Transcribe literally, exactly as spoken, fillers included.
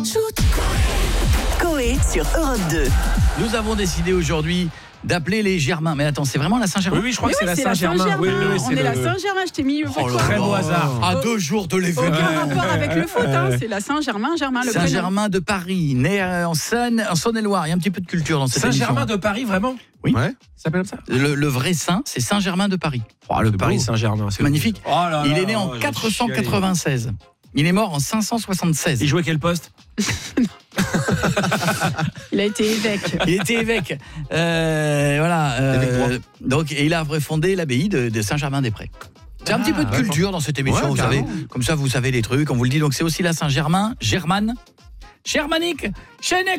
Coé sur Europe deux. Nous avons décidé aujourd'hui d'appeler les Germains. Mais attends, c'est vraiment la Saint-Germain ? Oui, oui, je crois Mais que oui, c'est la Saint-Germain. Saint-Germain. Oui, oui, oui, On c'est est la le- Saint-Germain, je t'ai mis Oh là Très là. beau hasard. À deux jours de l'événement. Aucun rapport avec le foot, hein. C'est la Saint-Germain, Germain, le prénom. Saint-Germain de Paris, né en Seine, en Saône-et-Loire. Il y a un petit peu de culture dans cette Saint-Germain émission. de Paris, vraiment ? Oui. Ouais. Ça s'appelle comme ça ? Le, le vrai saint, c'est Saint-Germain de Paris. Oh, le C'est Paris beau. Saint-Germain. C'est magnifique. Oh là là, Il est né en oh, j'ai quatre cent chialé. quatre-vingt-seize. Il est mort en cinq cent soixante-seize. Il jouait quel poste ? Il a été évêque. Il était évêque. Euh, voilà. euh, donc, et il a refondé l'abbaye de, de Saint-Germain-des-Prés. C'est un Ah, petit peu de d'accord. culture dans cette émission, Ouais, vous savez. carrément. Comme ça, vous savez les trucs. On vous le dit. Donc, c'est aussi la Saint-Germain, Germane, Germanique, Chénec,